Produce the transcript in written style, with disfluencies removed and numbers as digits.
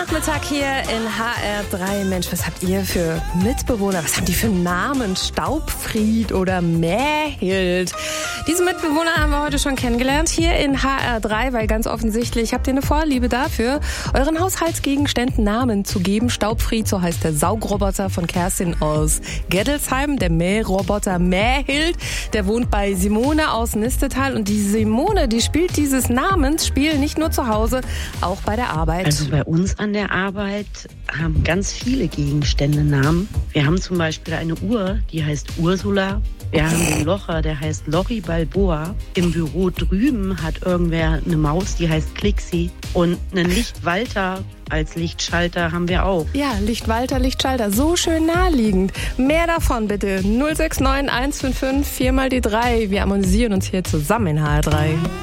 Nachmittag hier in HR3. Mensch, was habt ihr für Mitbewohner? Was haben die für Namen? Staubfried oder Mähild? Diese Mitbewohner haben wir heute schon kennengelernt hier in HR3, weil ganz offensichtlich habt ihr eine Vorliebe dafür, euren Haushaltsgegenständen Namen zu geben. Staubfried, so heißt der Saugroboter von Kerstin aus Gettelsheim. Der Mähroboter Mähild, der wohnt bei Simone aus Nistetal. Und die Simone, die spielt dieses Namensspiel nicht nur zu Hause, auch bei der Arbeit. Also bei uns an der Arbeit haben ganz viele Gegenstände Namen. Wir haben zum Beispiel eine Uhr, die heißt Ursula. Wir haben den Locher, der heißt Lori Balboa. Im Büro drüben hat irgendwer eine Maus, die heißt Klixi. Und einen Lichtwalter als Lichtschalter haben wir auch. Ja, Lichtwalter, Lichtschalter, so schön naheliegend. Mehr davon bitte. 069 155 4 mal die 3. Wir amüsieren uns hier zusammen in HR3.